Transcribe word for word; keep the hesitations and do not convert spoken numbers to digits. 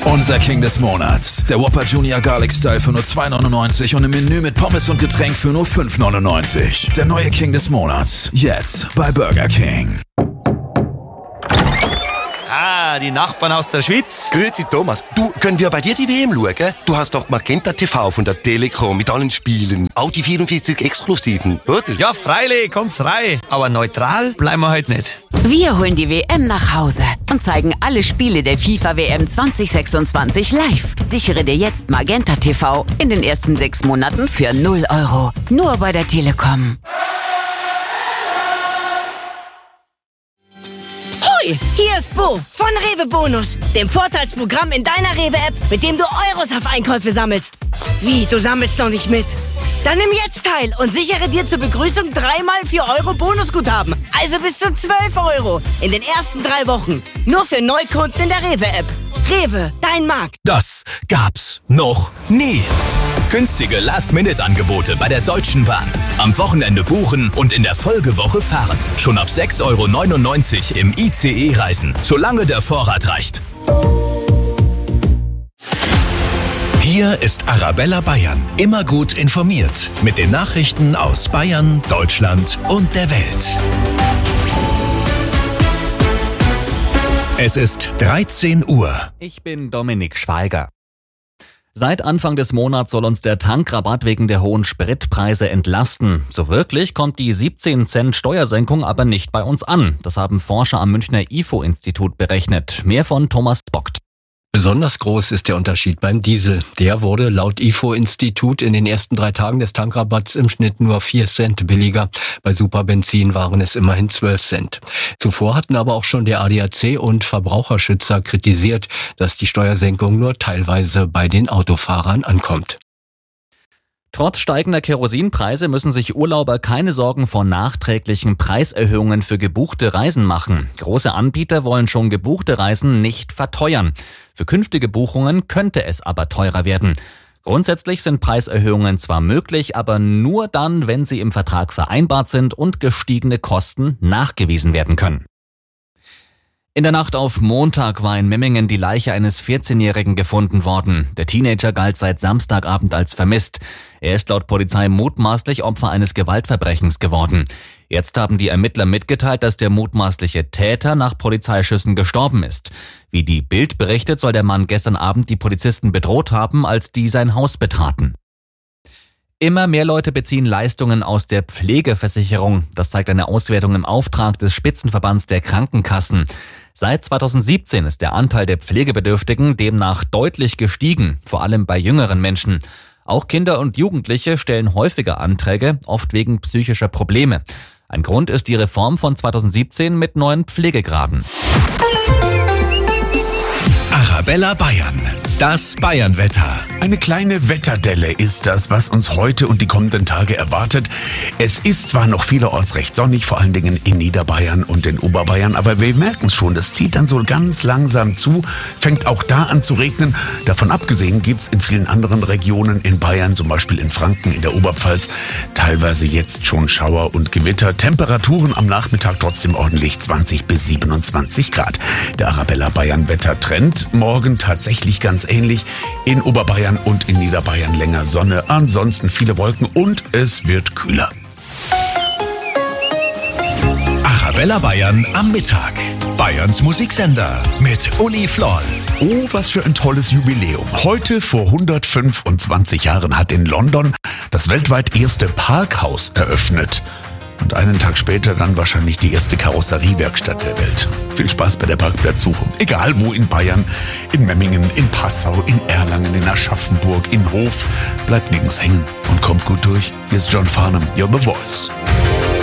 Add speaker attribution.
Speaker 1: Unser King des Monats. Der Whopper Junior Garlic Style für nur zwei neunundneunzig und im Menü mit Pommes und Getränk für nur fünf neunundneunzig. Der neue King des Monats. Jetzt bei Burger King.
Speaker 2: Ah, die Nachbarn aus der Schweiz.
Speaker 3: Grüezi Thomas. Du, können wir bei dir die W M schauen? Du hast doch Magenta T V von der Telekom mit allen Spielen. Auch die vierundvierzig Exklusiven, oder?
Speaker 2: Ja, freilich, kommt's rein. Aber neutral bleiben wir heute nicht.
Speaker 4: Wir holen die W M nach Hause und zeigen alle Spiele der FIFA W M zwanzig sechsundzwanzig live. Sichere dir jetzt Magenta T V in den ersten sechs Monaten für null Euro. Nur bei der Telekom.
Speaker 5: Hoi, hier ist Bo von Rewe Bonus, dem Vorteilsprogramm in deiner Rewe-App, mit dem du Euros auf Einkäufe sammelst. Wie, du sammelst noch nicht mit? Dann nimm jetzt teil und sichere dir zur Begrüßung dreimal vier Euro Bonusguthaben. Also bis zu zwölf Euro in den ersten drei Wochen. Nur für Neukunden in der Rewe-App. Rewe, dein Markt.
Speaker 6: Das gab's noch nie. Günstige Last-Minute-Angebote bei der Deutschen Bahn. Am Wochenende buchen und in der Folgewoche fahren. Schon ab sechs Euro neunundneunzig im I C E reisen, solange der Vorrat reicht. Hier ist Arabella Bayern. Immer gut informiert. Mit den Nachrichten aus Bayern, Deutschland und der Welt. Es ist dreizehn Uhr.
Speaker 7: Ich bin Dominik Schweiger. Seit Anfang des Monats soll uns der Tankrabatt wegen der hohen Spritpreise entlasten. So wirklich kommt die siebzehn Cent Steuersenkung aber nicht bei uns an. Das haben Forscher am Münchner I F O-Institut berechnet. Mehr von Thomas Bockt.
Speaker 8: Besonders groß ist der Unterschied beim Diesel. Der wurde laut I F O-Institut in den ersten drei Tagen des Tankrabatts im Schnitt nur vier Cent billiger. Bei Superbenzin waren es immerhin zwölf Cent. Zuvor hatten aber auch schon der A D A C und Verbraucherschützer kritisiert, dass die Steuersenkung nur teilweise bei den Autofahrern ankommt.
Speaker 7: Trotz steigender Kerosinpreise müssen sich Urlauber keine Sorgen vor nachträglichen Preiserhöhungen für gebuchte Reisen machen. Große Anbieter wollen schon gebuchte Reisen nicht verteuern. Für künftige Buchungen könnte es aber teurer werden. Grundsätzlich sind Preiserhöhungen zwar möglich, aber nur dann, wenn sie im Vertrag vereinbart sind und gestiegene Kosten nachgewiesen werden können. In der Nacht auf Montag war in Memmingen die Leiche eines vierzehnjährigen gefunden worden. Der Teenager galt seit Samstagabend als vermisst. Er ist laut Polizei mutmaßlich Opfer eines Gewaltverbrechens geworden. Jetzt haben die Ermittler mitgeteilt, dass der mutmaßliche Täter nach Polizeischüssen gestorben ist. Wie die Bild berichtet, soll der Mann gestern Abend die Polizisten bedroht haben, als die sein Haus betraten. Immer mehr Leute beziehen Leistungen aus der Pflegeversicherung. Das zeigt eine Auswertung im Auftrag des Spitzenverbands der Krankenkassen. Seit zweitausendsiebzehn ist der Anteil der Pflegebedürftigen demnach deutlich gestiegen, vor allem bei jüngeren Menschen. Auch Kinder und Jugendliche stellen häufiger Anträge, oft wegen psychischer Probleme. Ein Grund ist die Reform von zweitausendsiebzehn mit neuen Pflegegraden.
Speaker 6: Arabella Bayern. Das Bayernwetter.
Speaker 9: Eine kleine Wetterdelle ist das, was uns heute und die kommenden Tage erwartet. Es ist zwar noch vielerorts recht sonnig, vor allen Dingen in Niederbayern und in Oberbayern, aber wir merken es schon, das zieht dann so ganz langsam zu, fängt auch da an zu regnen. Davon abgesehen gibt's in vielen anderen Regionen in Bayern, zum Beispiel in Franken, in der Oberpfalz, teilweise jetzt schon Schauer und Gewitter. Temperaturen am Nachmittag trotzdem ordentlich zwanzig bis siebenundzwanzig Grad. Der Arabella Bayern Wettertrend morgen tatsächlich ganz ähnlich. In Oberbayern und in Niederbayern länger Sonne, ansonsten viele Wolken und es wird kühler.
Speaker 6: Arabella Bayern am Mittag. Bayerns Musiksender mit Uli Floll.
Speaker 9: Oh, was für ein tolles Jubiläum. Heute vor hundertfünfundzwanzig Jahren hat in London das weltweit erste Parkhaus eröffnet. Und einen Tag später dann wahrscheinlich die erste Karosseriewerkstatt der Welt. Viel Spaß bei der Parkplatzsuche. Egal wo in Bayern, in Memmingen, in Passau, in Erlangen, in Aschaffenburg, in Hof. Bleibt nirgends hängen und kommt gut durch. Hier ist John Farnham, You're the Voice.